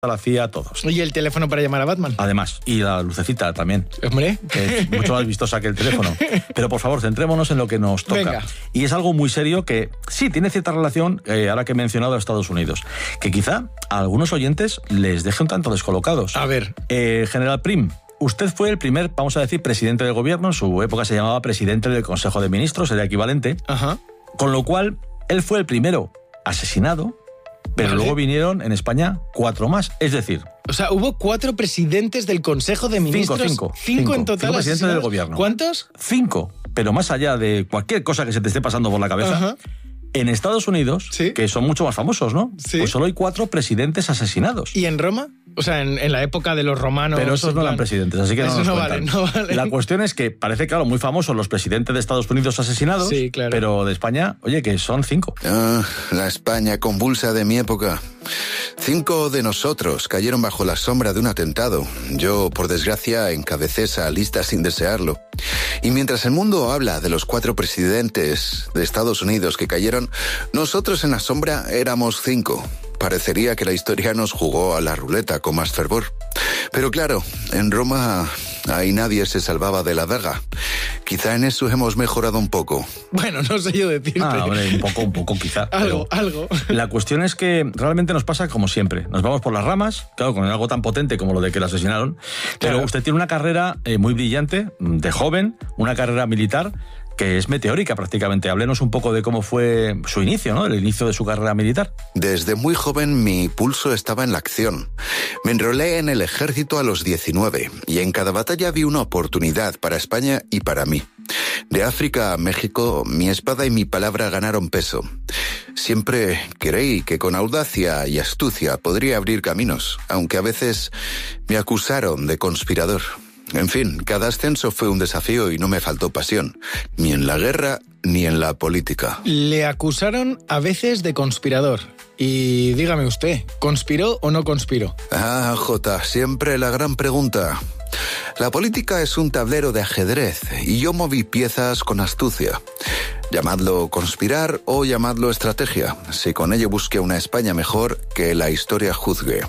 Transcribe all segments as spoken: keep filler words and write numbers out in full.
la C I A, todos. ¿Y el teléfono para llamar a Batman? Además, y la lucecita también. Hombre. Que es mucho más vistosa que el teléfono. Pero por favor, centrémonos en lo que nos toca. Venga. Y es algo muy serio que sí tiene cierta relación, eh, ahora que he mencionado a Estados Unidos, que quizá a algunos oyentes les deje un tanto descolocados. A ver. Eh, General Prim, usted fue el primer, vamos a decir, presidente del gobierno. En su época se llamaba presidente del Consejo de Ministros, era equivalente. Ajá. Con lo cual, él fue el primero asesinado, pero Vale. luego vinieron en España cuatro más. Es decir, O sea, hubo cuatro presidentes del Consejo de Ministros. cinco, cinco. Cinco en total. Cinco presidentes del asesinados. gobierno. ¿Cuántos? Cinco. Pero más allá de cualquier cosa que se te esté pasando por la cabeza, Ajá. en Estados Unidos, Sí. que son mucho más famosos, ¿no? Sí. Pues solo hay cuatro presidentes asesinados. ¿Y en Roma? O sea, en, en la época de los romanos. Pero esos en no plan- eran presidentes, así que no Eso nos no cuentan. vale, no vale. La cuestión es que parece, claro, muy famosos los presidentes de Estados Unidos asesinados, Sí, claro. pero de España, oye, que son cinco. Ah, la España convulsa de mi época. Cinco de nosotros cayeron bajo la sombra de un atentado. Yo, por desgracia, encabecé esa lista sin desearlo. Y mientras el mundo habla de los cuatro presidentes de Estados Unidos que cayeron, nosotros en la sombra éramos cinco. Parecería que la historia nos jugó a la ruleta con más fervor. Pero claro, en Roma ahí nadie se salvaba de la daga. Quizá en eso hemos mejorado un poco. Bueno, no sé yo decirte. Ah, hombre, un poco, un poco quizá. algo, pero algo. La cuestión es que realmente nos pasa como siempre. Nos vamos por las ramas, claro, con algo tan potente como lo de que lo asesinaron. Pero Claro. usted tiene una carrera eh, muy brillante, de joven, una carrera militar que es meteórica prácticamente. Háblenos un poco de cómo fue su inicio, ¿no? El inicio de su carrera militar. Desde muy joven mi pulso estaba en la acción. Me enrolé en el ejército a los diecinueve y en cada batalla vi una oportunidad para España y para mí. De África a México, mi espada y mi palabra ganaron peso. Siempre creí que con audacia y astucia podría abrir caminos, aunque a veces me acusaron de conspirador. En fin, cada ascenso fue un desafío y no me faltó pasión, ni en la guerra ni en la política. Le acusaron a veces de conspirador. Y dígame usted, ¿conspiró o no conspiró? Ah, Jota, siempre la gran pregunta. La política es un tablero de ajedrez y yo moví piezas con astucia. Llamadlo conspirar o llamadlo estrategia, si con ello busqué una España mejor que la historia juzgue.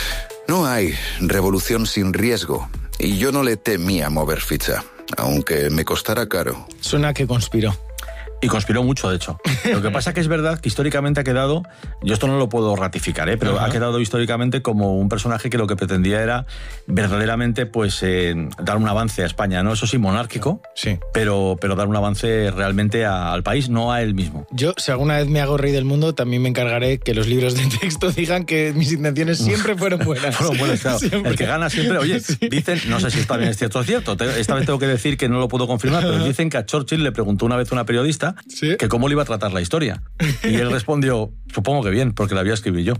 No hay revolución sin riesgo y yo no le temía mover ficha, aunque me costara caro. Suena que conspiró. Y conspiró mucho, de hecho. Lo que pasa que es verdad que históricamente ha quedado, yo esto no lo puedo ratificar, ¿eh? pero Ajá. ha quedado históricamente como un personaje que lo que pretendía era verdaderamente pues eh, dar un avance a España, ¿no? Eso sí, monárquico, Sí. pero, pero dar un avance realmente a- al país, no a él mismo. Yo, si alguna vez me hago rey del mundo, también me encargaré que los libros de texto digan que mis intenciones siempre fueron buenas. Fueron buenos, claro. Siempre. El que gana siempre, oye, dicen, no sé si está bien es cierto o es cierto, te- esta vez tengo que decir que no lo puedo confirmar, pero dicen que a Churchill le preguntó una vez una periodista ¿Sí? que cómo le iba a tratar la historia. Y él respondió, supongo que bien, porque la había escrito yo.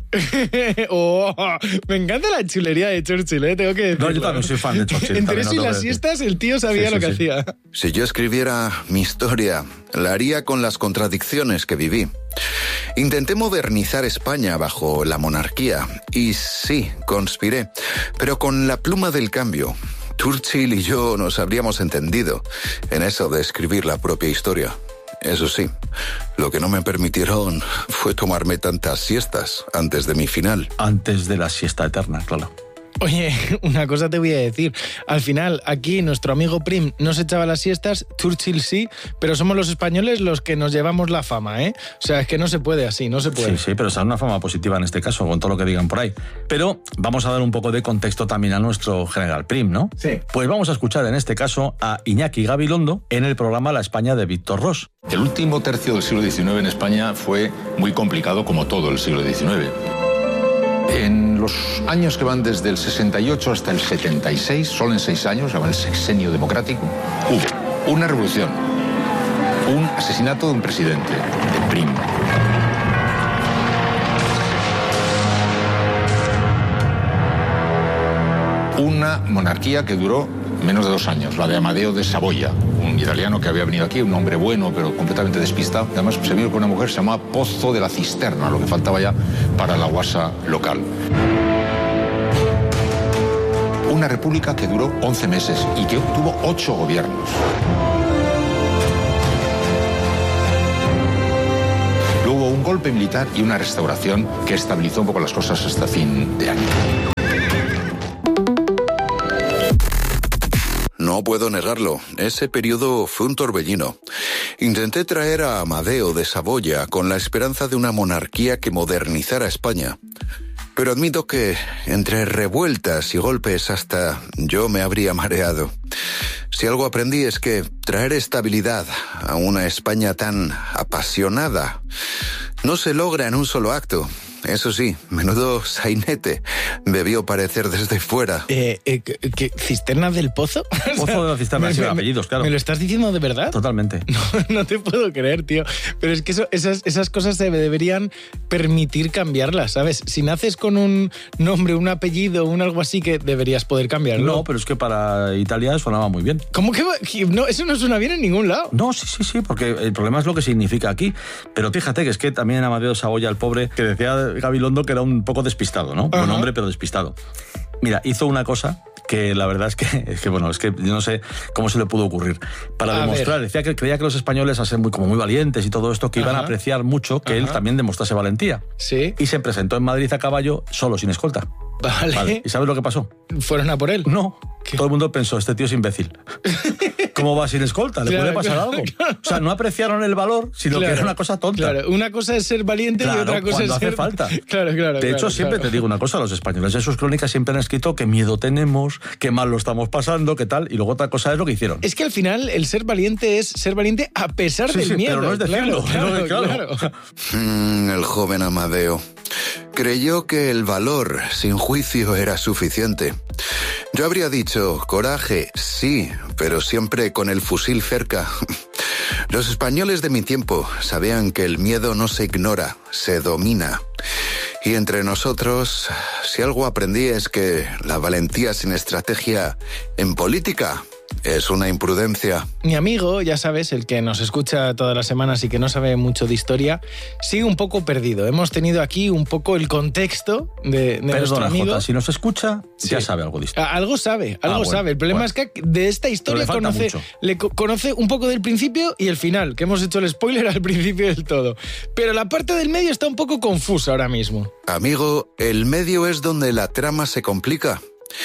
Oh, me encanta la chulería de Churchill, ¿eh? Tengo que decirlo. No, yo también soy fan de Churchill. Entre también eso lo y tengo las que decir. siestas, el tío sabía Sí, lo sí, que sí. hacía. Si yo escribiera mi historia, la haría con las contradicciones que viví. Intenté modernizar España bajo la monarquía y sí, conspiré, pero con la pluma del cambio. Churchill y yo nos habríamos entendido en eso de escribir la propia historia. Eso sí, lo que no me permitieron fue tomarme tantas siestas antes de mi final. Antes de la siesta eterna, claro. Oye, una cosa te voy a decir. Al final, aquí nuestro amigo Prim no se echaba las siestas, Churchill sí, pero somos los españoles los que nos llevamos la fama, ¿eh? O sea, es que no se puede así, no se puede. Sí, sí, pero es una fama positiva en este caso, con todo lo que digan por ahí. Pero vamos a dar un poco de contexto también a nuestro general Prim, ¿no? Sí. Pues vamos a escuchar en este caso a Iñaki Gabilondo en el programa La España de Víctor Ros. El último tercio del siglo diecinueve en España fue muy complicado, como todo el siglo diecinueve. En los años que van desde el sesenta y ocho hasta el setenta y seis, solo en seis años, llaman el sexenio democrático, hubo una revolución, un asesinato de un presidente, de Prim. Una monarquía que duró menos de dos años, la de Amadeo de Saboya, un italiano que había venido aquí, un hombre bueno pero completamente despistado. Además se vino con una mujer que se llamaba Pozo de la Cisterna, lo que faltaba ya para la guasa local. Una república que duró once meses y que tuvo ocho gobiernos. Luego hubo un golpe golpe militar y una restauración que estabilizó un poco las cosas hasta fin de año. No puedo negarlo, ese periodo fue un torbellino. Intenté traer a Amadeo de Saboya con la esperanza de una monarquía que modernizara España. Pero admito que, entre revueltas y golpes, hasta yo me habría mareado. Si algo aprendí es que traer estabilidad a una España tan apasionada no se logra en un solo acto. Eso sí, menudo sainete debió parecer desde fuera. Eh, eh, ¿qué, ¿Cisterna del Pozo? Pozo de la Cisterna, sí, apellidos, claro. ¿Me lo estás diciendo de verdad? Totalmente. No, no te puedo creer, tío. Pero es que eso, esas, esas cosas se deberían permitir cambiarlas, ¿sabes? Si naces con un nombre, un apellido, un algo así, que deberías poder cambiarlo. No, pero es que para Italia sonaba muy bien. ¿Cómo que va? No, eso no suena bien en ningún lado. No, sí, sí, sí, porque el problema es lo que significa aquí. Pero fíjate que es que también Amadeo Saboya, el pobre, que decía Gabilondo que era un poco despistado, ¿no? Buen hombre, pero despistado. Mira, hizo una cosa que la verdad es que, es que, bueno, es que yo no sé cómo se le pudo ocurrir. Para a demostrar, ver. decía que creía que los españoles, a ser muy, como muy valientes y todo esto, que Ajá. iban a apreciar mucho que Ajá. él también demostrase valentía. Sí. Y se presentó en Madrid a caballo, solo, sin escolta. Vale. vale. ¿Y sabes lo que pasó? ¿Fueron a por él? No. ¿Qué? Todo el mundo pensó, este tío es imbécil. ¿Cómo va sin escolta? ¿Le claro, puede pasar claro, algo? Claro. O sea, no apreciaron el valor, sino claro, que era una cosa tonta. Claro, una cosa es ser valiente claro, y otra cosa es hace ser... falta. Claro, claro. De hecho, claro, siempre claro. te digo una cosa, los españoles en sus crónicas siempre han escrito qué miedo tenemos, qué mal lo estamos pasando, qué tal, y luego otra cosa es lo que hicieron. Es que al final el ser valiente es ser valiente a pesar sí, del sí, miedo. Pero no es decirlo. Claro, no, claro, claro. claro. Mm, el joven Amadeo creyó que el valor sin juicio era suficiente. Yo habría dicho, coraje, sí, pero siempre con el fusil cerca. Los españoles de mi tiempo sabían que el miedo no se ignora, se domina. Y entre nosotros, si algo aprendí es que la valentía sin estrategia en política es una imprudencia. Mi amigo, ya sabes, el que nos escucha todas las semanas y que no sabe mucho de historia, sigue un poco perdido. Hemos tenido aquí un poco el contexto de, de Perdona, nuestro amigo. Jota, si nos escucha, sí. ya sabe algo de historia. Algo sabe, algo ah, bueno, sabe. El problema bueno. es que de esta historia le conoce, mucho. le co- conoce un poco del principio y el final, que hemos hecho el spoiler al principio del todo. Pero la parte del medio está un poco confusa ahora mismo. Amigo, el medio es donde la trama se complica.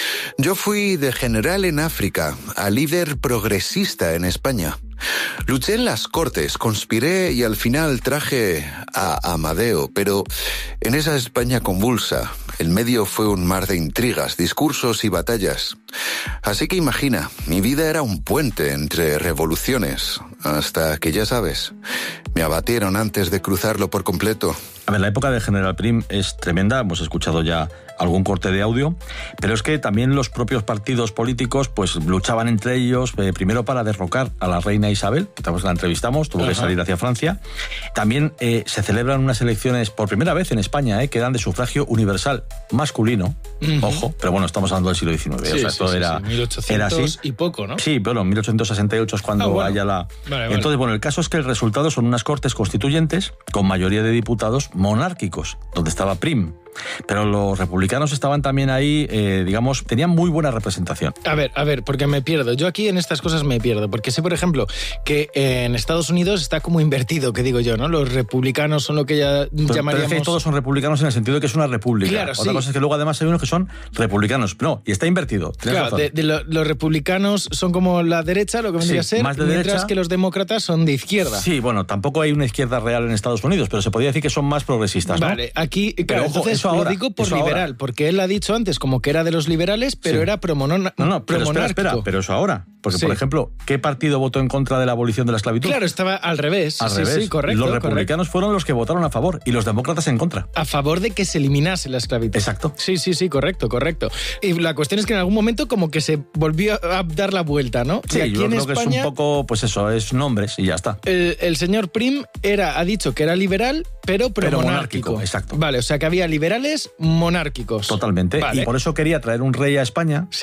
Yo fui de general en África a líder progresista en España. Luché en las Cortes, conspiré y al final traje a Amadeo, pero en esa España convulsa, el medio fue un mar de intrigas, discursos y batallas. Así que imagina, mi vida era un puente entre revoluciones, hasta que ya sabes, me abatieron antes de cruzarlo por completo. A ver, la época de General Prim es tremenda, hemos escuchado ya algún corte de audio, pero es que también los propios partidos políticos pues luchaban entre ellos, eh, primero para derrocar a la reina Isabel, que también la entrevistamos, tuvo Ajá. que salir hacia Francia. También eh, se celebran unas elecciones por primera vez en España, eh, que dan de sufragio universal masculino, uh-huh. ojo, pero bueno, estamos hablando del siglo diecinueve, sí, o sea, sí, esto sí, era, sí. mil ochocientos era así. Y poco, ¿no? Sí, bueno, mil ochocientos sesenta y ocho es cuando ah, bueno. haya la... Vale, vale. Entonces, bueno, el caso es que el resultado son unas cortes constituyentes con mayoría de diputados monárquicos, donde estaba Prim. Pero los republicanos estaban también ahí, eh, digamos, tenían muy buena representación. A ver, a ver, porque me pierdo. Yo aquí en estas cosas me pierdo, porque sé, por ejemplo, que en Estados Unidos está como invertido, que digo yo, ¿no? Los republicanos son lo que ya pero, llamaríamos... Pero es que todos son republicanos en el sentido de que es una república. Claro, Otra sí. cosa es que luego además hay unos que son republicanos. No, y está invertido. Claro, de, de lo, los republicanos son como la derecha, lo que vendría sí, a ser, más de mientras derecha. que los demócratas son de izquierda. Sí, bueno, tampoco hay una izquierda real en Estados Unidos, pero se podría decir que son más progresistas, ¿no? Vale, aquí, claro, pero, ojo, entonces eso ahora, lo digo por eso liberal, ahora. porque él ha dicho antes como que era de los liberales, pero sí. era promonon- No, no, pero espera, espera, pero eso ahora. Porque, sí. por ejemplo, ¿qué partido votó en contra de la abolición de la esclavitud? Claro, estaba al revés. Al sí, revés. Sí, correcto. Los republicanos correcto. fueron los que votaron a favor y los demócratas en contra. A favor de que se eliminase la esclavitud. Exacto. Sí, sí, sí, correcto, correcto. Y la cuestión es que en algún momento como que se volvió a dar la vuelta, ¿no? Sí, y aquí yo en creo España, que es un poco, pues eso, es nombres y ya está. El, el señor Prim era, ha dicho que era liberal, pero Pero monárquico. monárquico, exacto. Vale, o sea que había liberales monárquicos. Totalmente. Vale. Y por eso quería traer un rey a España. Sí.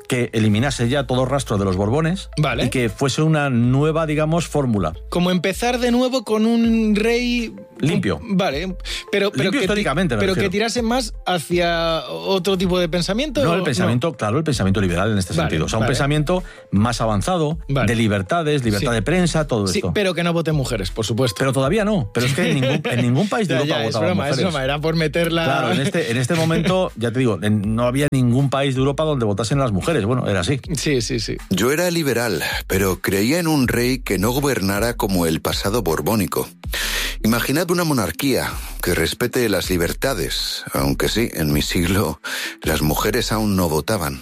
que eliminase ya todo rastro de los Borbones, vale, y que fuese una nueva, digamos, fórmula. Como empezar de nuevo con un rey... Limpio. Vale, pero, pero, Limpio que, históricamente, me pero refiero. que tirase más hacia otro tipo de pensamiento. No, el pensamiento, no? claro, el pensamiento liberal en este Vale, sentido. O sea, un vale. pensamiento más avanzado, Vale. de libertades, libertad Sí. de prensa, todo Sí, esto. pero que no voten mujeres, por supuesto. Pero todavía no. Pero es que en ningún, en ningún país de Ya, Europa ya, es votaban broma, es mujeres. broma, era por meterla... Claro, en este, en este momento, ya te digo, en- no había ningún país de Europa donde votasen las mujeres. Bueno, era así. Sí, sí, sí. Yo era liberal, pero creía en un rey que no gobernara como el pasado borbónico. Imaginad una monarquía que respete las libertades, aunque sí, en mi siglo las mujeres aún no votaban.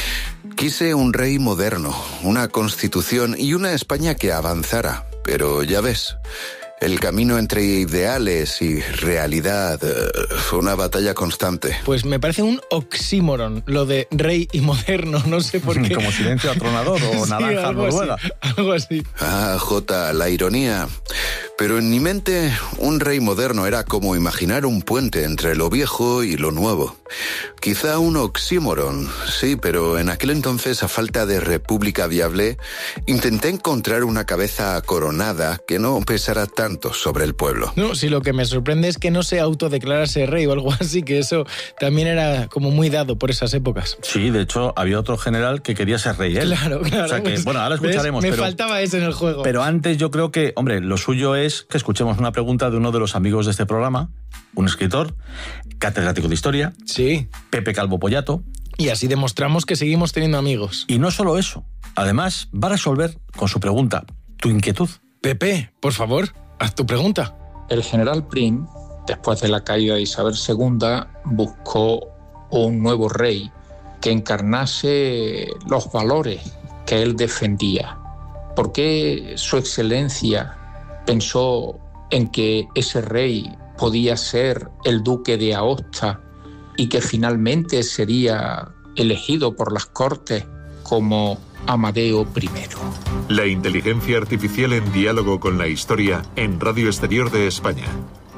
Quise un rey moderno, una constitución y una España que avanzara, pero ya ves, el camino entre ideales y realidad eh, fue una batalla constante. Pues me parece un oxímoron lo de rey y moderno, no sé por qué. Como silencio atronador o Sí, naranja algo noruega. así, algo así. Ah, Jota, la ironía. Pero en mi mente, un rey moderno era como imaginar un puente entre lo viejo y lo nuevo. Quizá un oxímoron, sí, pero en aquel entonces, a falta de república viable, intenté encontrar una cabeza coronada que no pesara tanto sobre el pueblo. No, si lo que me sorprende es que no se autodeclarase rey o algo así, que eso también era como muy dado por esas épocas. Sí, de hecho, había otro general que quería ser rey él. Claro, claro. O sea que, pues, bueno, ahora ¿ves? escucharemos. Me pero, faltaba ese en el juego. pero antes yo creo que, hombre, lo suyo es que escuchemos una pregunta de uno de los amigos de este programa, un escritor, catedrático de historia, Sí, Pepe Calvo Pollato. y así demostramos que seguimos teniendo amigos. Y no solo eso, además va a resolver con su pregunta tu inquietud. Pepe, por favor, haz tu pregunta. El general Prim, después de la caída de Isabel segunda, buscó un nuevo rey que encarnase los valores que él defendía. ¿Por qué su excelencia pensó en que ese rey podía ser el duque de Aosta y que finalmente sería elegido por las Cortes como Amadeo primero? La inteligencia artificial en diálogo con la historia en Radio Exterior de España.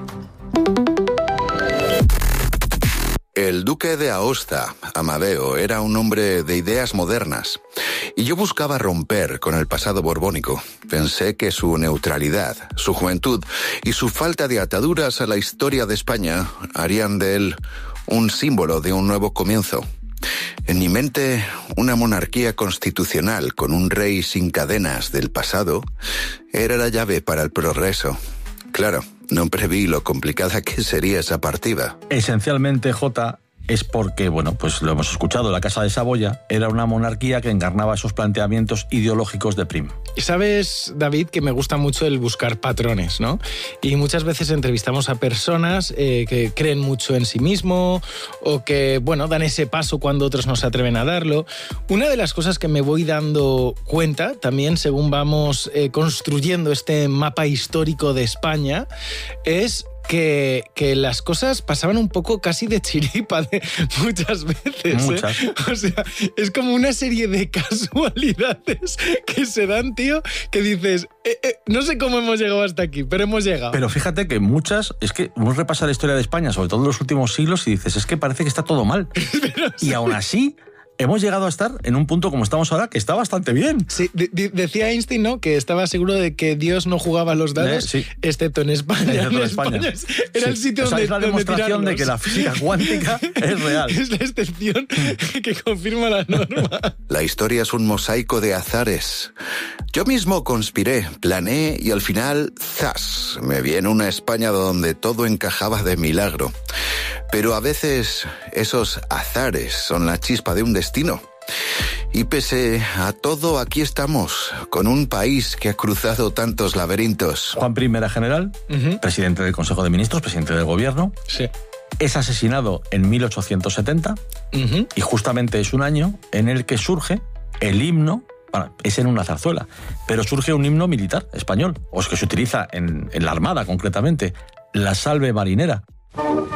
El duque de Aosta, Amadeo, era un hombre de ideas modernas, y yo buscaba romper con el pasado borbónico. Pensé que su neutralidad, su juventud y su falta de ataduras a la historia de España harían de él un símbolo de un nuevo comienzo. En mi mente, una monarquía constitucional con un rey sin cadenas del pasado era la llave para el progreso. Claro, no preví lo complicada que sería esa partida. Esencialmente, Jota, es porque, bueno, pues lo hemos escuchado, la Casa de Saboya era una monarquía que encarnaba esos planteamientos ideológicos de Prim. Sabes, David, que me gusta mucho el buscar patrones, ¿no? Y muchas veces entrevistamos a personas eh, que creen mucho en sí mismo o que, bueno, dan ese paso cuando otros no se atreven a darlo. Una de las cosas que me voy dando cuenta, también según vamos eh, construyendo este mapa histórico de España, es Que, que las cosas pasaban un poco casi de chiripa de, muchas veces. Muchas. ¿eh? O sea, es como una serie de casualidades que se dan, tío, que dices, eh, eh, no sé cómo hemos llegado hasta aquí, pero hemos llegado. Pero fíjate que muchas, es que uno repasa la historia de España, sobre todo en los últimos siglos, y dices, es que parece que está todo mal. Y aún así, hemos llegado a estar en un punto como estamos ahora, que está bastante bien. Sí, de- de- decía Einstein, ¿no?, que estaba seguro de que Dios no jugaba a los dados, Eh, sí. excepto en España. Excepto en En España. es- Era Sí. el sitio O sea, donde es la donde demostración de tirarlos. que la física cuántica es real. Es la excepción que confirma la norma. La historia es un mosaico de azares. Yo mismo conspiré, planeé y al final, ¡zas!, me vi en una España donde todo encajaba de milagro. Pero a veces esos azares son la chispa de un destino. Y pese a todo, aquí estamos, con un país que ha cruzado tantos laberintos. Juan Prim era general, Ujú. presidente del Consejo de Ministros, presidente del Gobierno, Sí. es asesinado en mil ochocientos setenta Ujú. y justamente es un año en el que surge el himno, bueno, es en una zarzuela, pero surge un himno militar español, o es que se utiliza en, en la Armada concretamente, la Salve Marinera.